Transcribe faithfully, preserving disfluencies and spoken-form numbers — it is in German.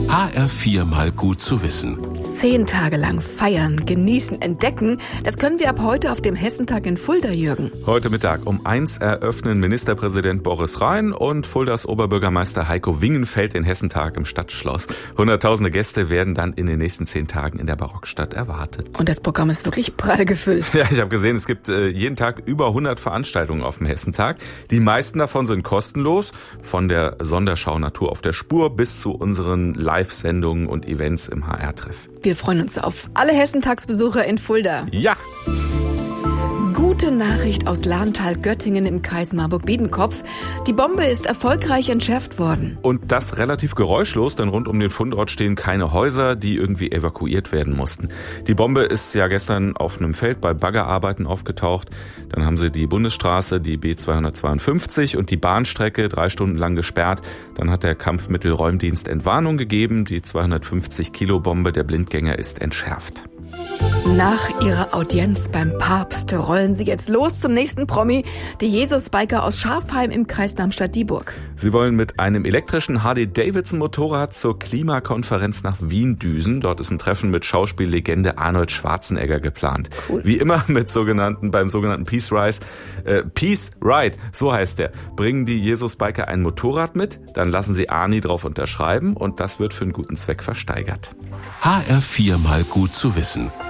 H R vier mal gut zu wissen. Zehn Tage lang feiern, genießen, entdecken. Das können wir ab heute auf dem Hessentag in Fulda, Jürgen. Heute Mittag um eins eröffnen Ministerpräsident Boris Rhein und Fuldas Oberbürgermeister Heiko Wingenfeld den Hessentag im Stadtschloss. Hunderttausende Gäste werden dann in den nächsten zehn Tagen in der Barockstadt erwartet. Und das Programm ist wirklich prall gefüllt. Ja, ich habe gesehen, es gibt äh, jeden Tag über hundert Veranstaltungen auf dem Hessentag. Die meisten davon sind kostenlos, von der Sonderschau Natur auf der Spur bis zu unseren Live-Sendungen und Events im H R-Treff. Wir freuen uns auf alle Hessentagsbesucher in Fulda. Ja! Gute Nachricht aus Lahntal-Göttingen im Kreis Marburg-Biedenkopf. Die Bombe ist erfolgreich entschärft worden. Und das relativ geräuschlos, denn rund um den Fundort stehen keine Häuser, die irgendwie evakuiert werden mussten. Die Bombe ist ja gestern auf einem Feld bei Baggerarbeiten aufgetaucht. Dann haben sie die Bundesstraße, die B zweihundertzweiundfünfzig und die Bahnstrecke drei Stunden lang gesperrt. Dann hat der Kampfmittelräumdienst Entwarnung gegeben. Die zweihundertfünfzig Kilo Bombe der Blindgänger ist entschärft. Nach ihrer Audienz beim Papst rollen sie jetzt los zum nächsten Promi, die Jesus-Biker aus Schafheim im Kreis Darmstadt-Dieburg. Sie wollen mit einem elektrischen Harley-Davidson-Motorrad zur Klimakonferenz nach Wien düsen. Dort ist ein Treffen mit Schauspiellegende Arnold Schwarzenegger geplant. Cool. Wie immer mit sogenannten beim sogenannten Peace Rise, äh, Peace Ride, so heißt der. Bringen die Jesus-Biker ein Motorrad mit, dann lassen sie Arnie drauf unterschreiben und das wird für einen guten Zweck versteigert. H R vier mal gut zu wissen.